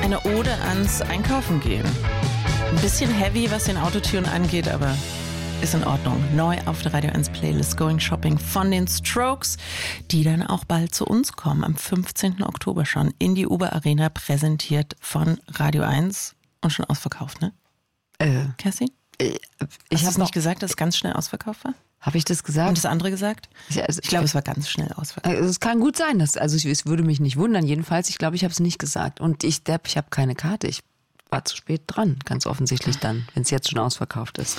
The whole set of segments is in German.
Eine Ode ans Einkaufen gehen. Ein bisschen heavy, was den Autotune angeht, aber ist in Ordnung. Neu auf der Radio 1 Playlist Going Shopping von den Strokes, die dann auch bald zu uns kommen. Am 15. Oktober schon in die Uber Arena, präsentiert von Radio 1 und schon ausverkauft, ne? Kerstin? Hast du es nicht gesagt, dass es ganz schnell ausverkauft war? Habe ich das gesagt? Und das andere gesagt? Ich glaube, es war ganz schnell ausverkauft. Es kann gut sein, es würde mich nicht wundern. Jedenfalls, ich glaube, ich habe es nicht gesagt. Und ich habe keine Karte. Ich war zu spät dran, ganz offensichtlich dann, wenn es jetzt schon ausverkauft ist.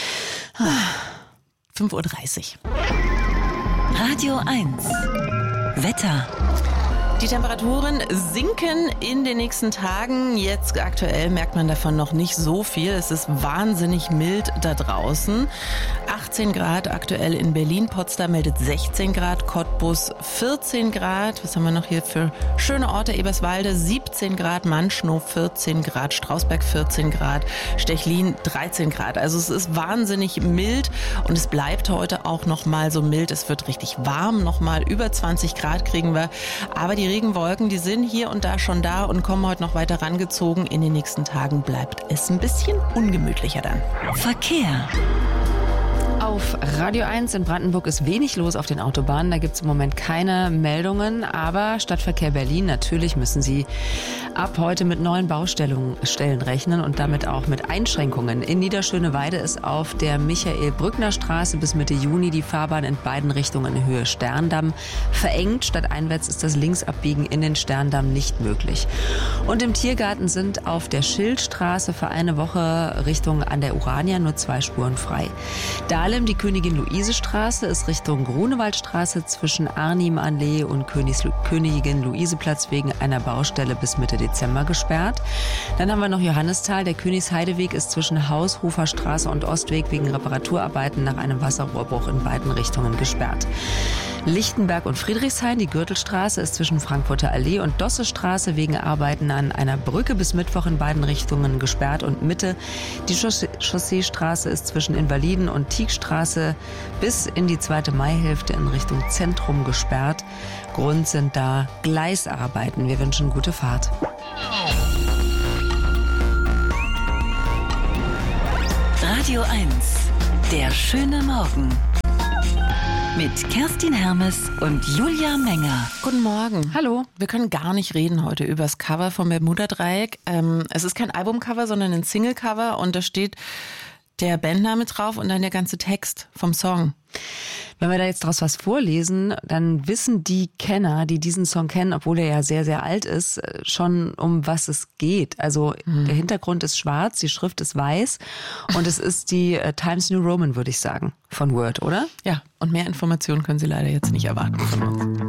5.30 Uhr. Radio 1. Wetter. Die Temperaturen sinken in den nächsten Tagen. Jetzt aktuell merkt man davon noch nicht so viel. Es ist wahnsinnig mild da draußen. 18 Grad aktuell in Berlin. Potsdam meldet 16 Grad. Cottbus 14 Grad. Was haben wir noch hier für schöne Orte? Eberswalde 17 Grad. Manschnow 14 Grad. Strausberg 14 Grad. Stechlin 13 Grad. Also es ist wahnsinnig mild und es bleibt heute auch noch mal so mild. Es wird richtig warm. Noch mal über 20 Grad kriegen wir. Aber die Regenwolken, die sind hier und da schon da und kommen heute noch weiter rangezogen. In den nächsten Tagen bleibt es ein bisschen ungemütlicher dann. Verkehr. Auf Radio 1 in Brandenburg ist wenig los auf den Autobahnen. Da gibt es im Moment keine Meldungen. Aber Stadtverkehr Berlin, natürlich müssen Sie ab heute mit neuen Baustellen rechnen und damit auch mit Einschränkungen. In Niederschöneweide ist auf der Michael-Brückner-Straße bis Mitte Juni die Fahrbahn in beiden Richtungen in Höhe Sterndamm verengt. Stadteinwärts ist das Linksabbiegen in den Sterndamm nicht möglich. Und im Tiergarten sind auf der Schildstraße für eine Woche Richtung an der Urania nur 2 Spuren frei. Dahlem, die Königin-Luise-Straße, ist Richtung Grunewaldstraße zwischen Arnim-Allee und Königin-Luise-Platz wegen einer Baustelle bis Mitte Dezember gesperrt. Dann haben wir noch Johannisthal. Der Königsheideweg ist zwischen Haus-Hofer-Straße und Ostweg wegen Reparaturarbeiten nach einem Wasserrohrbruch in beiden Richtungen gesperrt. Lichtenberg und Friedrichshain, die Gürtelstraße, ist zwischen Frankfurter Allee und Dossestraße wegen Arbeiten an einer Brücke bis Mittwoch in beiden Richtungen gesperrt. Und Mitte, die Chausseestraße ist zwischen Invaliden und Tiegstraße bis in die 2. Maihälfte in Richtung Zentrum gesperrt. Grund sind da Gleisarbeiten. Wir wünschen gute Fahrt. Radio 1. Der schöne Morgen. Mit Kerstin Hermes und Julia Menger. Guten Morgen. Hallo. Wir können gar nicht reden heute über das Cover vom Bermuda-Dreieck. Es ist kein Albumcover, sondern ein Single-Cover und da steht der Bandname drauf und dann der ganze Text vom Song. Wenn wir da jetzt draus was vorlesen, dann wissen die Kenner, die diesen Song kennen, obwohl er ja sehr, sehr alt ist, schon um was es geht. Also der Hintergrund ist schwarz, die Schrift ist weiß und es ist die Times New Roman, würde ich sagen, von Word, oder? Ja, und mehr Informationen können Sie leider jetzt nicht erwarten von uns.